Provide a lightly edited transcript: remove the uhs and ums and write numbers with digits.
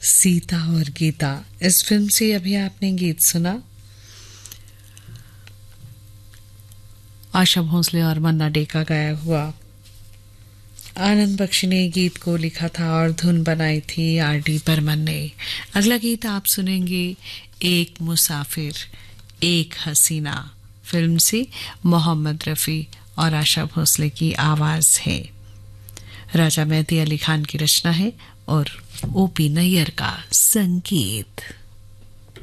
सीता और गीता, इस फिल्म से अभी आपने गीत सुना। आशा भोसले और मन्ना डे का गाया हुआ। आनंद बख्शी ने गीत को लिखा था और धुन बनाई थी R.D. बर्मन ने। अगला गीत आप सुनेंगे एक मुसाफिर एक हसीना फिल्म से। मोहम्मद रफी और आशा भोसले की आवाज है। राजा मेहदी अली खान की रचना है और O.P. नैयर का संगीत।